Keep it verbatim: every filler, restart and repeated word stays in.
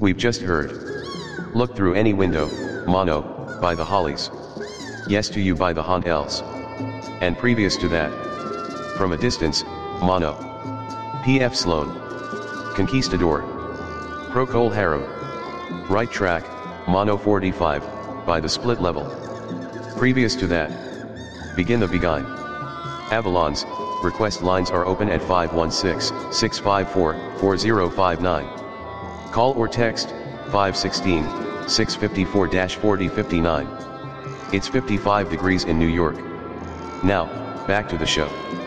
We've just heard. Look through any window, mono, by the Hollies. Yes to you by the Haunt Else. And previous to that. From a distance, mono. P F Sloan. Conquistador. Procol Harum. Right track, mono forty-five, by the split level. Previous to that. Begin the Beguine. Avalon's, request lines are open at five one six, six five four, four zero five nine. Call or text, five one six, six five four, four zero five nine. It's fifty-five degrees in New York. Now, back to the show.